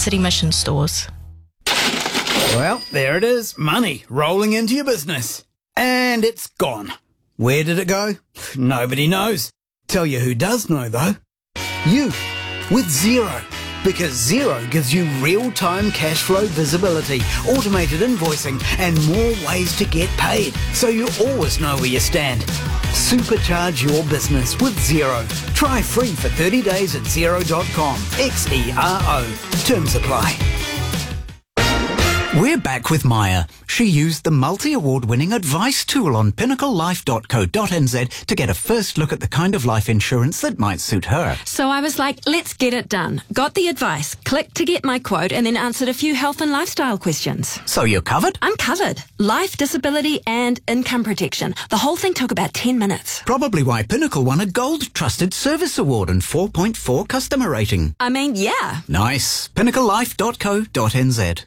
City Mission stores. Well, there it is. Money rolling into your business. And it's gone. Where did it go? Nobody knows. Tell you who does know, though. You, with Xero. Because Xero gives you real-time cash flow visibility, automated invoicing, and more ways to get paid, so you always know where you stand. Supercharge your business with Xero. Try free for 30 days at Xero.com. Xero. Terms apply. We're back with Maya. She used the multi-award-winning advice tool on pinnaclelife.co.nz to get a first look at the kind of life insurance that might suit her. So I was like, let's get it done. Got the advice, clicked to get my quote, and then answered a few health and lifestyle questions. So you're covered? I'm covered. Life, disability, and income protection. The whole thing took about 10 minutes. Probably why Pinnacle won a Gold Trusted Service Award and 4.4 customer rating. I mean, yeah. Nice. pinnaclelife.co.nz.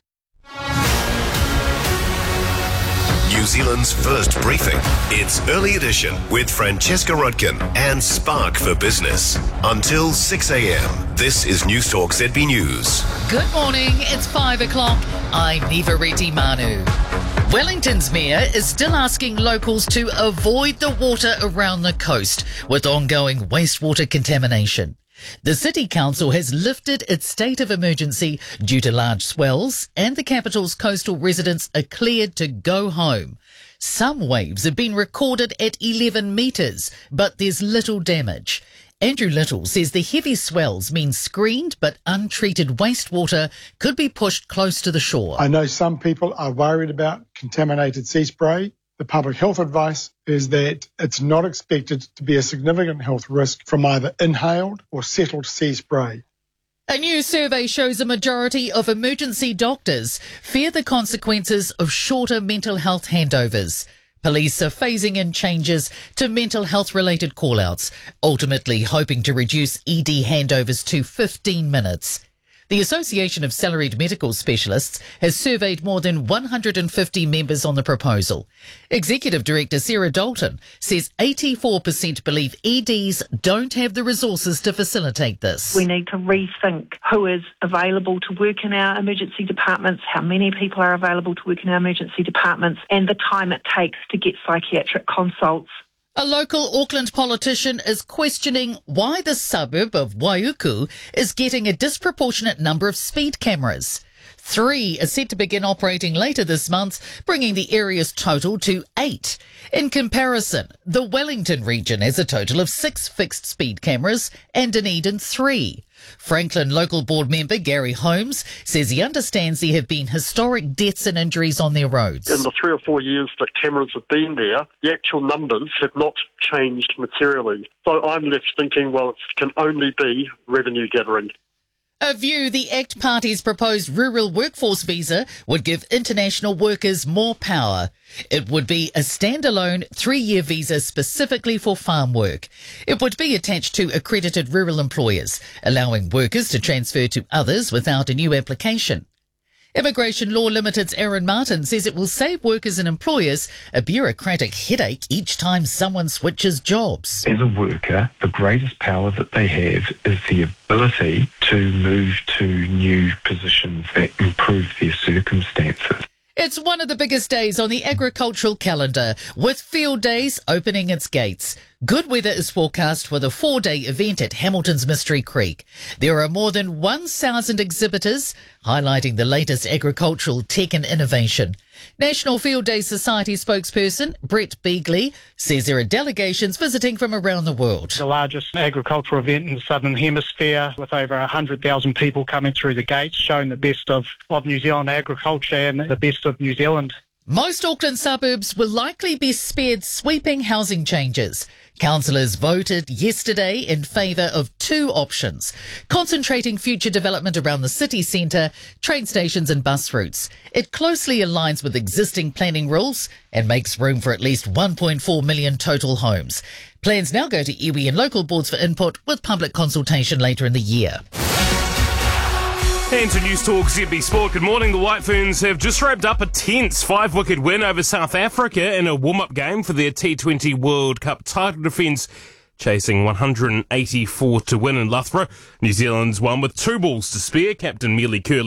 New Zealand's first briefing. It's Early Edition with Francesca Rudkin and Spark for Business. Until 6 a.m, this is News Talk ZB News. Good morning, it's 5 o'clock. I'm Nivareti Manu. Wellington's mayor is still asking locals to avoid the water around the coast with ongoing wastewater contamination. The City Council has lifted its state of emergency due to large swells, and the capital's coastal residents are cleared to go home. Some waves have been recorded at 11 metres, but there's little damage. Andrew Little says the heavy swells mean screened but untreated wastewater could be pushed close to the shore. I know some people are worried about contaminated sea spray. The public health advice is that it's not expected to be a significant health risk from either inhaled or settled sea spray. A new survey shows a majority of emergency doctors fear the consequences of shorter mental health handovers. Police are phasing in changes to mental health-related call-outs, ultimately hoping to reduce ED handovers to 15 minutes. The Association of Salaried Medical Specialists has surveyed more than 150 members on the proposal. Executive Director Sarah Dalton says 84% believe EDs don't have the resources to facilitate this. We need to rethink who is available to work in our emergency departments, how many people are available to work in our emergency departments, and the time it takes to get psychiatric consults. A local Auckland politician is questioning why the suburb of Waiuku is getting a disproportionate number of speed cameras. 3 are set to begin operating later this month, bringing the area's total to 8. In comparison, the Wellington region has a total of 6 fixed speed cameras and Dunedin 3. Franklin local board member Gary Holmes says he understands there have been historic deaths and injuries on their roads. In the 3 or 4 years that cameras have been there, the actual numbers have not changed materially. So I'm left thinking, well, it can only be revenue gathering. A view the ACT Party's proposed rural workforce visa would give international workers more power. It would be a standalone 3-year visa specifically for farm work. It would be attached to accredited rural employers, allowing workers to transfer to others without a new application. Immigration Law Limited's Aaron Martin says it will save workers and employers a bureaucratic headache each time someone switches jobs. As a worker, the greatest power that they have is the ability to move to new positions that improve their circumstances. It's one of the biggest days on the agricultural calendar, with Field Days opening its gates. Good weather is forecast for the 4-day event at Hamilton's Mystery Creek. There are more than 1,000 exhibitors highlighting the latest agricultural tech and innovation. National Field Day Society spokesperson Brett Beagley says there are delegations visiting from around the world. The largest agricultural event in the Southern Hemisphere, with over 100,000 people coming through the gates, showing the best of New Zealand agriculture and the best of New Zealand. Most Auckland suburbs will likely be spared sweeping housing changes. Councillors voted yesterday in favour of 2 options: concentrating future development around the city centre, train stations and bus routes. It closely aligns with existing planning rules and makes room for at least 1.4 million total homes. Plans now go to iwi and local boards for input, with public consultation later in the year. And to News Talk ZB Sport, good morning. The White Ferns have just wrapped up a tense 5-wicket win over South Africa in a warm-up game for their T20 World Cup title defence, chasing 184 to win in Loughborough. New Zealand's won with 2 balls to spare. Captain Mealy Curley